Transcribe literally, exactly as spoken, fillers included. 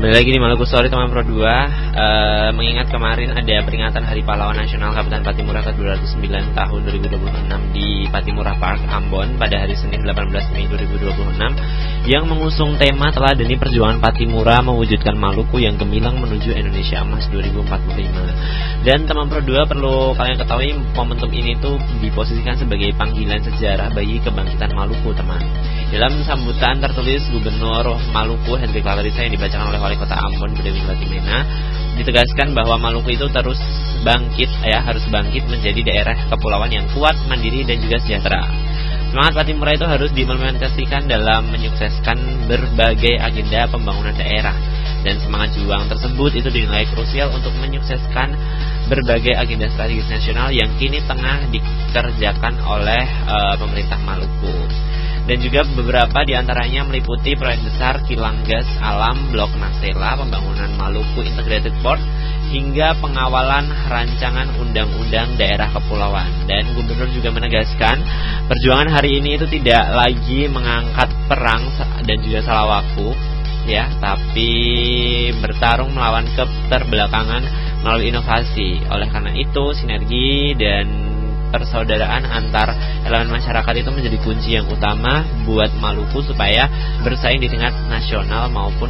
Kembali lagi di Maluku Story teman Pro dua. uh, Mengingat kemarin ada peringatan Hari Pahlawan Nasional Kabupaten Pattimura ke dua ratus sembilan tahun dua ribu dua puluh enam di Pattimura Park, Ambon pada hari Senin delapan belas Mei dua ribu dua puluh enam, yang mengusung tema teladani perjuangan Pattimura mewujudkan Maluku yang gemilang menuju Indonesia Emas dua ribu empat puluh lima. Dan teman Pro dua, perlu kalian ketahui momentum ini tuh diposisikan sebagai panggilan sejarah bagi kebangkitan Maluku, teman. Dalam sambutan tertulis Gubernur Maluku Hendrik Larissa yang dibacakan oleh Wali Kota Ambon Budi Latimena, ditegaskan bahwa Maluku itu terus bangkit, ya harus bangkit menjadi daerah kepulauan yang kuat, mandiri dan juga sejahtera. Semangat Pattimura itu harus diimplementasikan dalam menyukseskan berbagai agenda pembangunan daerah, dan semangat juang tersebut itu dinilai krusial untuk menyukseskan berbagai agenda strategis nasional yang kini tengah dikerjakan oleh uh, pemerintah Maluku. Dan juga beberapa diantaranya meliputi proyek besar kilang gas alam Blok Nasela, pembangunan Maluku Integrated Port, hingga pengawalan rancangan undang-undang daerah kepulauan. Dan Gubernur juga menegaskan perjuangan hari ini itu tidak lagi mengangkat perang dan juga salawaku, ya, tapi bertarung melawan keterbelakangan melalui inovasi. Oleh karena itu, sinergi dan persaudaraan antar elemen masyarakat itu menjadi kunci yang utama buat Maluku supaya bersaing di tingkat nasional maupun